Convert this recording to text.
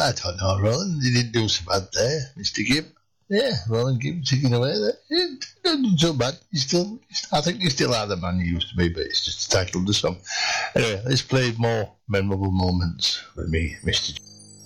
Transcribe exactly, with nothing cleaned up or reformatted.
I don't know, Roland. You didn't do so bad there, Mister Gibb. Yeah, Roland Gibb taking away there. Yeah, didn't do so bad. You still, I think you still are the man you used to be, but it's just the title of the song. Anyway, let's play more memorable moments with me, Mister